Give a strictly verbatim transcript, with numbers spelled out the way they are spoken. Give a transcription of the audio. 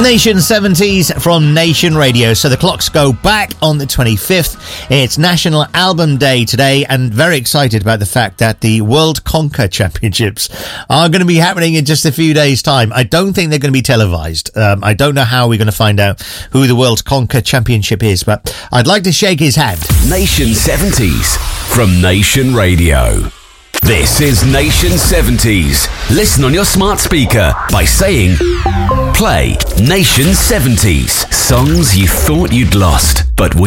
Nation seventies from Nation Radio. So the clocks go back on the twenty-fifth. It's National Album Day today, and very excited about the fact that the World Conker Championships are going to be happening in just a few days' time. I don't think they're going to be televised. Um, I don't know how we're going to find out who the World Conker Championship is, but I'd like to shake his hand. Nation seventies from Nation Radio. This is Nation seventies. Listen on your smart speaker by saying, play Nation seventies. Songs you thought you'd lost, but